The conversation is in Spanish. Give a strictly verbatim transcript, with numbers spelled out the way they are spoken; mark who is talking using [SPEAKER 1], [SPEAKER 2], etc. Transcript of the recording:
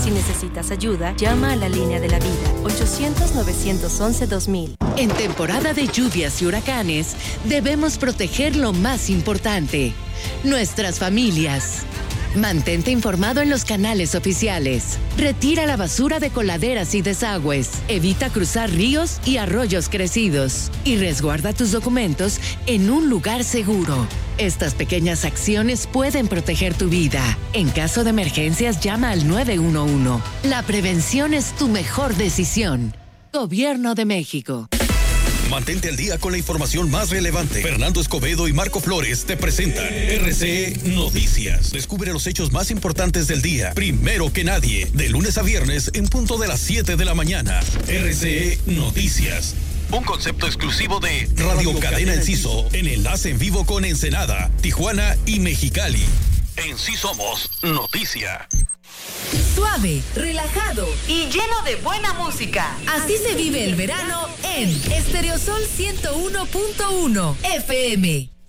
[SPEAKER 1] Si necesitas ayuda, llama a la línea de la vida, ochocientos, novecientos once, dos mil.
[SPEAKER 2] En temporada de lluvias y huracanes, debemos proteger lo más importante, nuestras familias. Mantente informado en los canales oficiales. Retira la basura de coladeras y desagües. Evita cruzar ríos y arroyos crecidos. Y resguarda tus documentos en un lugar seguro. Estas pequeñas acciones pueden proteger tu vida. En caso de emergencias, llama al nueve uno uno. La prevención es tu mejor decisión. Gobierno de México.
[SPEAKER 3] Mantente al día con la información más relevante. Fernando Escobedo y Marco Flores te presentan R C E Noticias. Descubre los hechos más importantes del día, primero que nadie, de lunes a viernes en punto de las siete de la mañana. R C E Noticias. Un concepto exclusivo de Radio Cadena Enciso, en enlace en vivo con Ensenada, Tijuana y Mexicali. En sí somos noticia.
[SPEAKER 4] Suave, relajado y lleno de buena música. Así se vive el verano en Estereosol ciento uno punto uno F M.